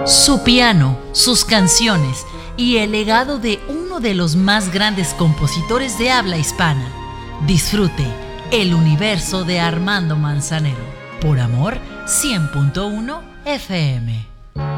Su piano, sus canciones y el legado de uno de los más grandes compositores de habla hispana. Disfrute el universo de Armando Manzanero. Por Amor 100.1 FM.